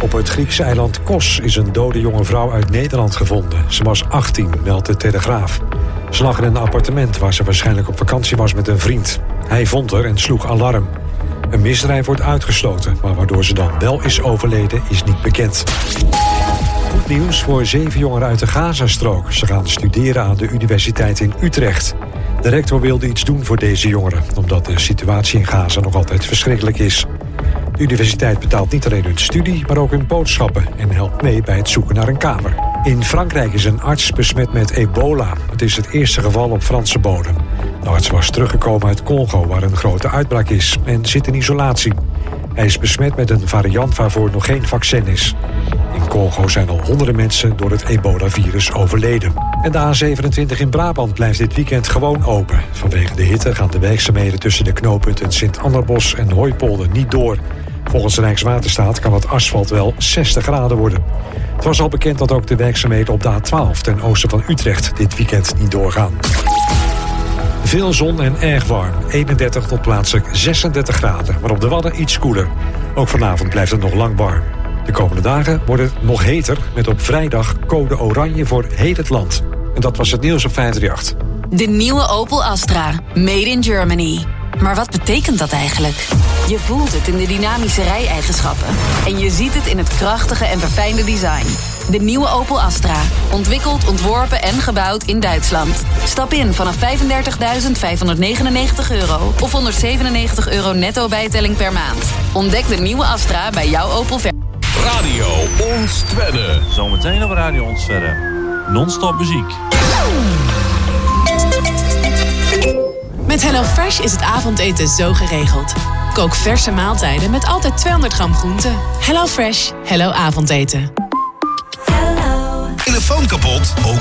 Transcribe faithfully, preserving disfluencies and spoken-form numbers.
Op het Griekse eiland Kos is een dode jonge vrouw uit Nederland gevonden. Ze was achttien, meldt de Telegraaf. Ze lag in een appartement waar ze waarschijnlijk op vakantie was met een vriend. Hij vond haar en sloeg alarm. Een misdrijf wordt uitgesloten, maar waardoor ze dan wel is overleden is niet bekend. Goed nieuws voor zeven jongeren uit de Gazastrook. Ze gaan studeren aan de Universiteit in Utrecht. De rector wilde iets doen voor deze jongeren, omdat de situatie in Gaza nog altijd verschrikkelijk is. De universiteit betaalt niet alleen hun studie, maar ook hun boodschappen en helpt mee bij het zoeken naar een kamer. In Frankrijk is een arts besmet met ebola. Het is het eerste geval op Franse bodem. De arts was teruggekomen uit Congo, waar een grote uitbraak is, en zit in isolatie. Hij is besmet met een variant waarvoor nog geen vaccin is. In Congo zijn al honderden mensen door het ebola-virus overleden. En de A zevenentwintig in Brabant blijft dit weekend gewoon open. Vanwege de hitte gaan de werkzaamheden tussen de knooppunten Sint-Anderbos en Hooipolder niet door. Volgens Rijkswaterstaat kan het asfalt wel zestig graden worden. Het was al bekend dat ook de werkzaamheden op de A twaalf ten oosten van Utrecht dit weekend niet doorgaan. Veel zon en erg warm. eenendertig tot plaatselijk zesendertig graden, maar op de Wadden iets koeler. Ook vanavond blijft het nog lang warm. De komende dagen wordt het nog heter, met op vrijdag code oranje voor heel het land. En dat was het nieuws op vijf drie acht. De nieuwe Opel Astra. Made in Germany. Maar wat betekent dat eigenlijk? Je voelt het in de dynamische rijeigenschappen. En je ziet het in het krachtige en verfijnde design. De nieuwe Opel Astra. Ontwikkeld, ontworpen en gebouwd in Duitsland. Stap in vanaf vijfendertigduizend vijfhonderdnegenennegentig euro of honderdzevenennegentig euro netto bijtelling per maand. Ontdek de nieuwe Astra bij jouw Opel Ver. Radio Ons Twedde. Zometeen op Radio Ons Twedde. Non-stop muziek. Met HelloFresh is het avondeten zo geregeld. Kook verse maaltijden met altijd tweehonderd gram groente. HelloFresh. Hello avondeten. Telefoon kapot? Ook